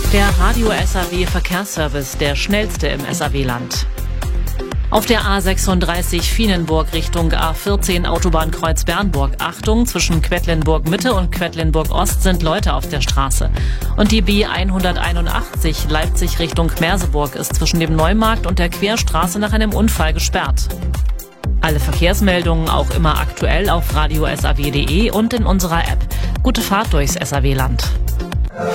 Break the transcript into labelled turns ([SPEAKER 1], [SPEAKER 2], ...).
[SPEAKER 1] Der Radio SAW Verkehrsservice, der schnellste im SAW-Land. Auf der A36 Vienenburg Richtung A14 Autobahnkreuz Bernburg. Achtung, zwischen Quedlinburg Mitte und Quedlinburg Ost sind Leute auf der Straße. Und die B181 Leipzig Richtung Merseburg ist zwischen dem Neumarkt und der Querstraße nach einem Unfall gesperrt. Alle Verkehrsmeldungen auch immer aktuell auf radiosaw.de und in unserer App. Gute Fahrt durchs SAW-Land.